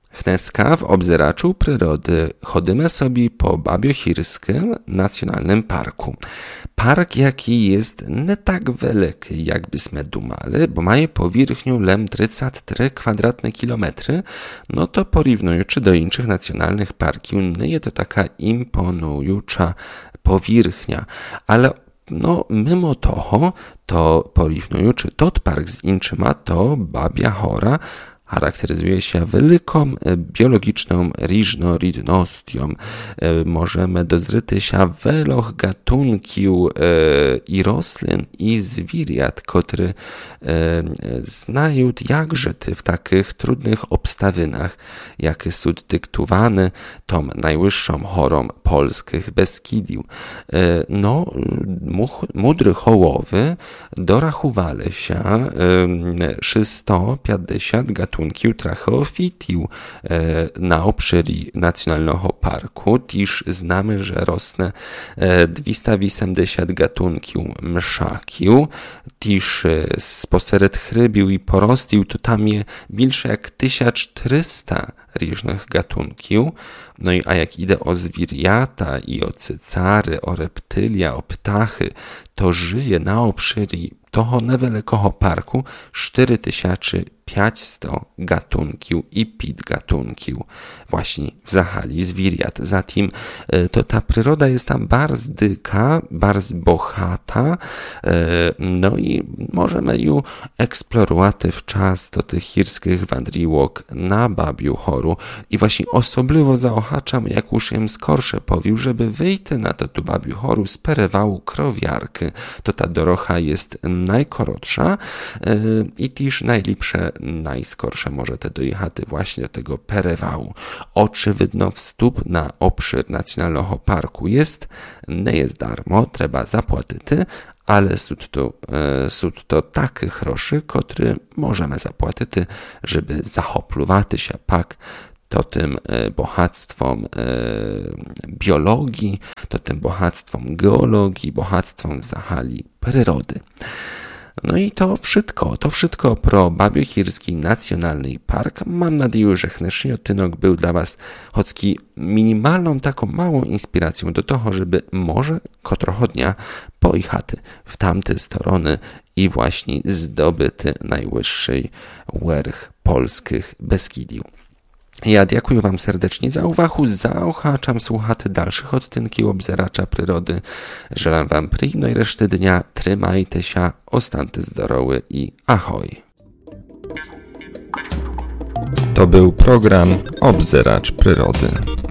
Dneska w obzeraczu przyrody chodzimy sobie po Babiochirskim Nacjonalnym Parku. Park, jaki jest nie tak wielki, jakbyśmy dumali, bo ma powierzchnię lem 33 kwadratne kilometry, no to porównując do innych nacjonalnych parków, nie jest to taka imponująca powierzchnia, ale mimo toho, to porównując tot park z innymi, to Babia Hora charakteryzuje się wielką biologiczną różnorodnością. Możemy dozryty się wieloch gatunków i roślin i zwierząt, które znają jak żyć w takich trudnych obstawinach, jakie są dyktowane tą najwyższą horą polskich Beskidiów. Mądry hołowy dorachowali się 650 gatunków tracheofitów na obszarze Nacjonalnego Parku. Też znamy, że rosną 280 gatunków mszaków. Też spośród chrybiów i porostów to tam jest więcej jak 1400 różnych gatunków. A jak idzie o zwierzęta i o cycary, o reptylia, o ptachy, to żyje na obszarze toho niewielkiego parku 4500 gatunków i podgatunków właśnie w zahali zwierząt. Zatem to ta przyroda jest tam bardzo dyka, bardzo bohata, i możemy ją eksplorować w czas do tych chirskich wandriłok na Babiu Horu. I właśnie osobliwo zaochaczam, jak już jem skorsze powił, żeby wyjść na to Babiu Horu z Perewału Krowiarki. To ta dorocha jest najkrótsza i też najlepsze, najskorsze możecie dojechać właśnie do tego Perewału. Oczywiście wstup na obszar Nacjonalnego Parku nie jest darmo, trzeba zapłacić, ale są to takie grosze, które możemy zapłacić, żeby zachoplować się pak to tym bohactwom biologii, to tym bohactwom geologii, bohactwom zahali przyrody. I to wszystko pro Babiochirski Nacjonalny Park. Mam nadzieję, że dnešní odcinek był dla was choćki minimalną, taką małą inspiracją do toho, żeby może trochę dnia pojechać w tamte strony i właśnie zdobyty najwyższy werch polskich Beskidiów. Ja dziękuję wam serdecznie za uwagę, zaochaczam słuchać dalszych odcinków obzeracza przyrody. Żelam wam przyjemnej reszty dnia, trzymajcie się, ostańcie zdrowy i ahoj. To był program Obzeracz Przyrody.